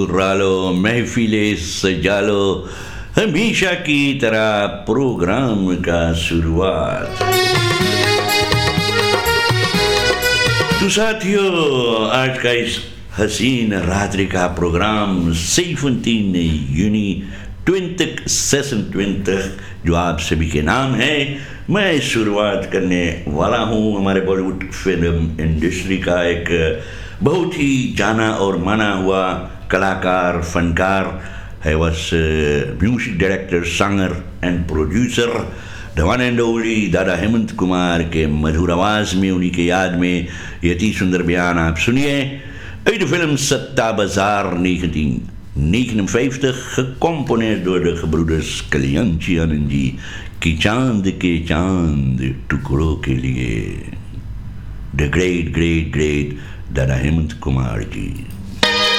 रालो महफिले सजालो हमेशा की तरह प्रोग्राम का शुरुआत। तो साथियों, आज का इस हसीन रात्रि का प्रोग्राम 17 यूनी 2026 जो आप सभी के नाम है, मैं शुरुआत करने वाला हूँ हमारे बॉलीवुड फिल्म इंडस्ट्री का एक बहुत ही जाना और माना हुआ कलाकार, फनकार है, was music director, singer and producer, the one and only दादा हेमंत कुमार के मधुर आवाज में उन्हीं के याद में यति सुंदर बयान आप सुनिए uit de film Setta Bazaar 1959, gecomponeerd door de gebroeders Kalyanji Anandji, Ki Chand Tukro ke liye, the great Dada Hemant Kumar ji.